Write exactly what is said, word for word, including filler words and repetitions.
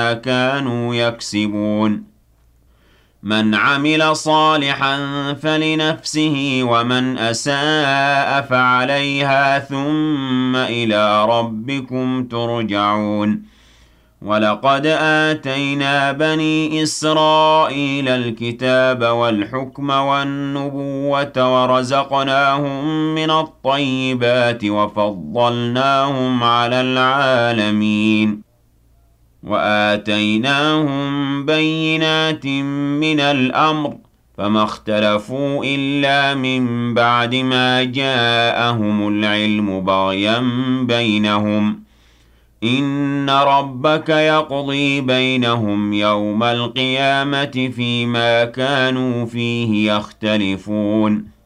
كانوا يكسبون من عمل صالحا فلنفسه ومن أساء فعليها ثم إلى ربكم ترجعون ولقد آتينا بني إسرائيل الكتاب والحكم والنبوة ورزقناهم من الطيبات وفضلناهم على العالمين وآتيناهم بينات من الأمر فما اختلفوا إلا من بعد ما جاءهم العلم بغيا بينهم إن ربك يقضي بينهم يوم القيامة فيما كانوا فيه يختلفون